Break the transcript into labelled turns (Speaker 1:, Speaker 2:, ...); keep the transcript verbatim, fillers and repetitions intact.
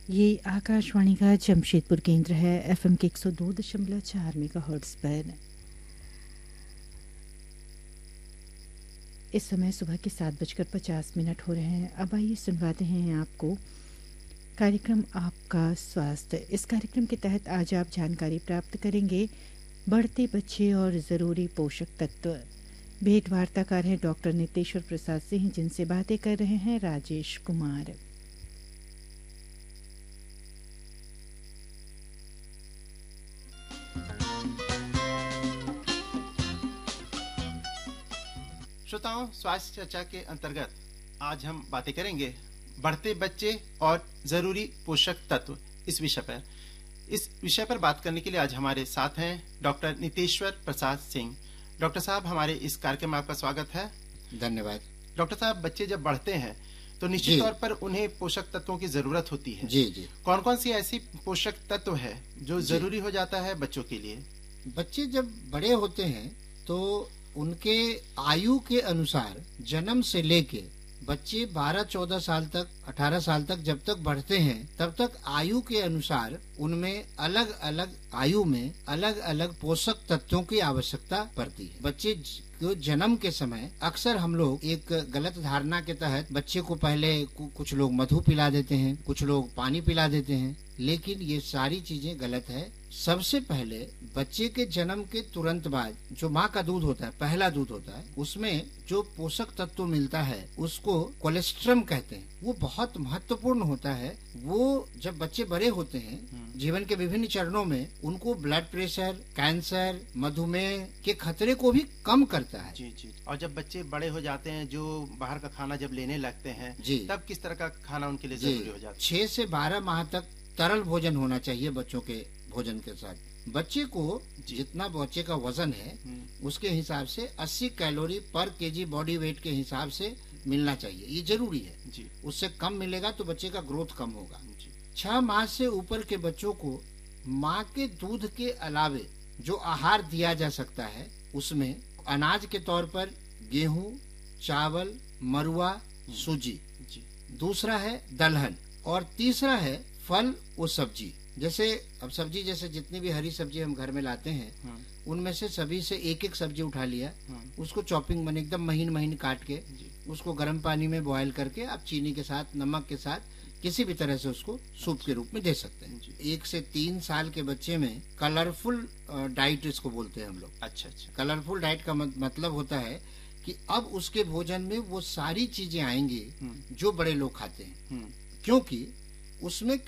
Speaker 1: ये आकाशवाणी का जमशेदपुर केंद्र है। एफएम के एक सौ दो दशमलव चार मेगाहर्ट्ज़ पर इस समय सुबह के सात बजकर पचास मिनट हो रहे हैं। अब आइए सुनवाते हैं आपको कार्यक्रम आपका स्वास्थ्य। इस कार्यक्रम के तहत आज आप जानकारी प्राप्त करेंगे बढ़ते बच्चे और ज़रूरी पोषक तत्व। भेंट वार्ताकार हैं डॉक्टर नितेश्वर प्रसाद सिंह, जिनसे बातें कर रहे हैं राजेश कुमार।
Speaker 2: श्रोताओं, स्वास्थ्य चर्चा के अंतर्गत आज हम बातें करेंगे बढ़ते बच्चे और जरूरी पोषक तत्व इस विषय पर। इस विषय पर बात करने के लिए आज हमारे साथ हैं डॉक्टर नितेश्वर प्रसाद सिंह। डॉक्टर साहब, हमारे इस कार्यक्रम में आपका स्वागत है।
Speaker 3: धन्यवाद।
Speaker 2: डॉक्टर साहब, बच्चे जब बढ़ते हैं तो निश्चित तौर पर उन्हें पोषक तत्वों की जरूरत होती है।
Speaker 3: जी जी।
Speaker 2: कौन कौन सी ऐसी पोषक तत्व है जो जरूरी हो जाता है बच्चों के लिए?
Speaker 3: बच्चे जब बड़े होते हैं तो उनके आयु के अनुसार जन्म से लेके बच्चे बारह चौदह साल तक, अठारह साल तक जब तक बढ़ते हैं तब तक आयु के अनुसार उनमें अलग अलग आयु में अलग अलग पोषक तत्वों की आवश्यकता पड़ती है। बच्चे को जन्म के समय अक्सर हम लोग एक गलत धारणा के तहत बच्चे को पहले कुछ लोग मधु पिला देते हैं, कुछ लोग पानी पिला देते हैं, लेकिन ये सारी चीजें गलत है। सबसे पहले बच्चे के जन्म के तुरंत बाद जो माँ का दूध होता है, पहला दूध होता है, उसमें जो पोषक तत्व मिलता है उसको कोलेस्ट्रम कहते हैं। वो बहुत महत्वपूर्ण होता है। वो जब बच्चे बड़े होते हैं जीवन के विभिन्न चरणों में उनको ब्लड प्रेशर, कैंसर, मधुमेह के खतरे को भी कम करता है।
Speaker 2: जी जी। और जब बच्चे बड़े हो जाते हैं, जो बाहर का खाना जब लेने लगते हैं जी, तब किस तरह का खाना उनके लिए जरूरी हो जाता है?
Speaker 3: छह से बारह माह तक तरल भोजन होना चाहिए बच्चों के भोजन के साथ। बच्चे को जितना बच्चे का वजन है उसके हिसाब से अस्सी कैलोरी पर केजी बॉडी वेट के हिसाब से मिलना चाहिए। ये जरूरी है जी। उससे कम मिलेगा तो बच्चे का ग्रोथ कम होगा। छह माह से ऊपर के बच्चों को माँ के दूध के अलावे जो आहार दिया जा सकता है उसमें अनाज के तौर पर गेहूं, चावल, मरुआ, सूजी, दूसरा है दलहन और तीसरा है फल और सब्जी। जैसे अब सब्जी जैसे जितनी भी हरी सब्जी हम घर में लाते हैं उनमें से सभी से एक एक सब्जी उठा लिया, उसको चॉपिंग बने एकदम महीन महीन काट के उसको गर्म पानी में बॉयल करके आप चीनी के साथ, नमक के साथ किसी भी तरह से उसको सूप के रूप में दे सकते हैं। एक से तीन साल के बच्चे में कलरफुल डाइट इसको बोलते हैं हम लोग।
Speaker 2: अच्छा अच्छा।
Speaker 3: कलरफुल डाइट का मतलब होता है कि अब उसके भोजन में वो सारी चीजें आएंगी जो बड़े लोग खाते हैं, क्योंकि उसमें